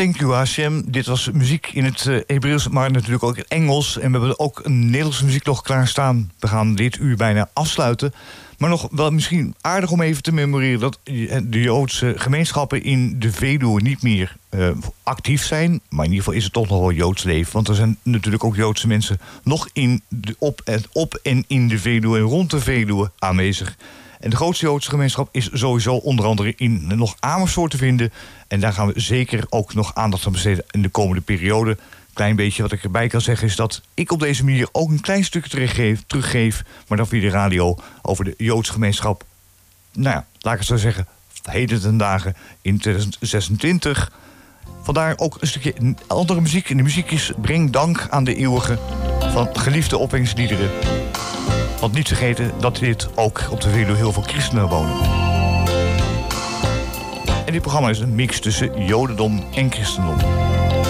Thank you, Hashem. Dit was muziek in het Hebreeuws, maar natuurlijk ook in Engels. En we hebben ook een Nederlandse muziek nog klaarstaan. We gaan dit uur bijna afsluiten. Maar nog wel misschien aardig om even te memoreren dat de Joodse gemeenschappen in de Veluwe niet meer actief zijn. Maar in ieder geval is het toch nog wel Joods leven. Want er zijn natuurlijk ook Joodse mensen nog op en in de Veluwe en rond de Veluwe aanwezig. En de grootste Joodse gemeenschap is sowieso onder andere in nog Amersfoort te vinden. En daar gaan we zeker ook nog aandacht aan besteden in de komende periode. Klein beetje wat ik erbij kan zeggen is dat ik op deze manier ook een klein stukje teruggeef, maar dan via de radio, over de Joodse gemeenschap. Nou ja, laat ik het zo zeggen, heden ten dagen in 2026. Vandaar ook een stukje andere muziek. En de muziek is Breng Dank aan de Eeuwige van geliefde opwekkingsliederen. Want niet vergeten dat dit ook op de Veluwe heel veel christenen wonen. En dit programma is een mix tussen jodendom en christendom.